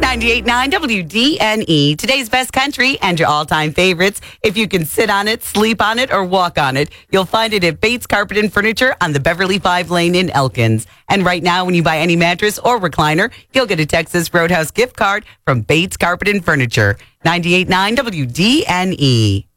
98.9 WDNE, today's best country and your all-time favorites. If you can sit on it, sleep on it, or walk on it, you'll find it at Bates Carpet and Furniture on the Beverly 5 Lane in Elkins. And right now, when you buy any mattress or recliner, you'll get a Texas Roadhouse gift card from Bates Carpet and Furniture. 98.9 WDNE.